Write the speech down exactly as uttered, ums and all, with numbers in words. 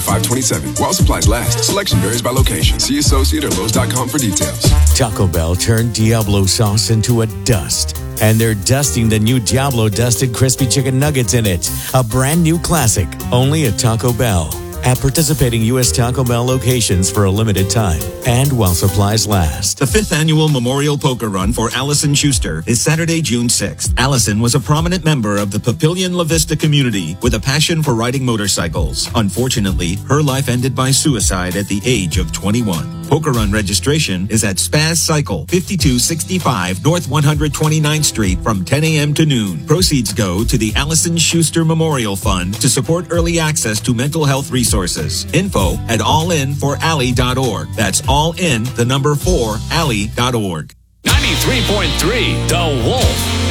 five twenty-seven. While supplies last, selection varies by location. See associate or Lowe's dot com for details. Taco Bell turned Diablo sauce into a dust, and they're dusting the new Diablo Dusted Crispy Chicken Nuggets in it. A brand new classic, only at Taco Bell. At participating U S Taco Bell locations for a limited time and while supplies last. The fifth annual Memorial Poker Run for Allison Schuster is Saturday, June sixth. Allison was a prominent member of the Papillion La Vista community with a passion for riding motorcycles. Unfortunately, her life ended by suicide at the age of twenty-one. Poker Run registration is at Spaz Cycle, fifty-two sixty-five North one hundred twenty-ninth Street from ten a.m. to noon. Proceeds go to the Allison Schuster Memorial Fund to support early access to mental health resources. Info at all in for alley dot org. That's all in the number four alley dot org. ninety-three point three The Wolf.